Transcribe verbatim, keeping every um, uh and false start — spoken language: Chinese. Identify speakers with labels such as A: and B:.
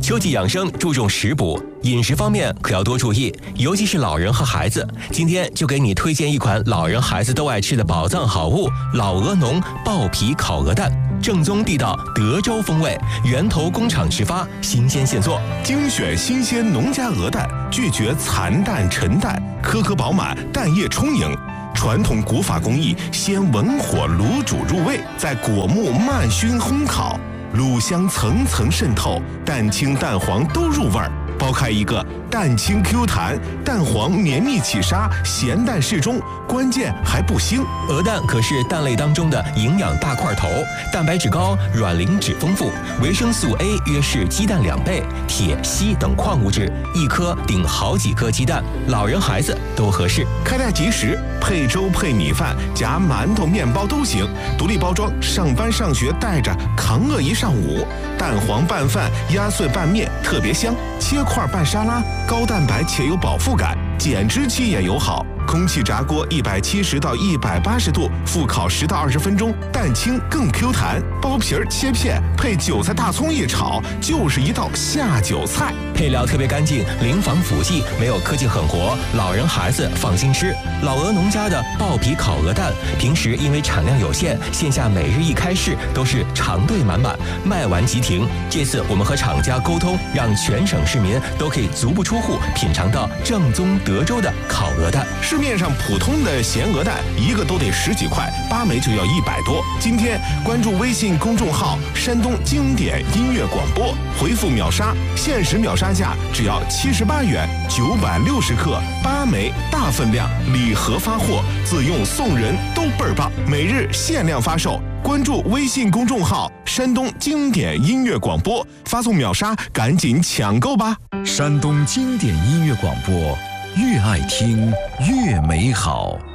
A: 秋季养生注重食补，饮食方面可要多注意，尤其是老人和孩子。今天就给你推荐一款老人孩子都爱吃的宝藏好物——老鹅农爆皮烤鹅蛋，正宗地道德州风味，源头工厂直发，新鲜现做，
B: 精选新鲜农家鹅蛋，拒绝残蛋陈蛋，颗颗饱满，蛋液充盈。传统古法工艺，先文火卤煮入味，再果木慢熏烘烤，卤香层层渗透，蛋清蛋黄都入味儿。剥开一个，蛋清 Q 弹，蛋黄绵密起沙，咸淡适中，关键还不腥。
A: 鹅蛋可是蛋类当中的营养大块头，蛋白质高，卵磷脂丰富，维生素 A 约是鸡蛋两倍，铁、硒等矿物质，一颗顶好几颗鸡蛋，老人孩子都合适。
B: 开袋即食，配粥配米饭，夹馒头面包都行。独立包装，上班上学带着，扛饿一上午。蛋黄拌饭，压碎拌面，特别香。切块拌沙拉，高蛋白且有饱腹感，减脂期也友好。空气炸锅一百七十到一百八十度，复烤十到二十分钟，蛋清更 Q 弹。剥皮儿切片，配韭菜大葱一炒，就是一道下酒菜。
A: 配料特别干净，零防腐剂，没有科技狠活，老人孩子放心吃。老鹅农家的爆皮烤鹅蛋，平时因为产量有限，线下每日一开市都是长队满满，卖完即停。这次我们和厂家沟通，让全省市民都可以足不出户品尝到正宗德州的烤鹅蛋。
B: 市面上普通的咸鹅蛋一个都得十几块，八枚就要一百多。今天关注微信公众号山东经典音乐广播，回复秒杀，限时秒杀价只要七十八元，九百六十克，八枚，大分量，礼盒发货，自用送人都倍儿棒，每日限量发售。关注微信公众号山东经典音乐广播，发送秒杀，赶紧抢购吧！
C: 山东经典音乐广播，越爱听越美好。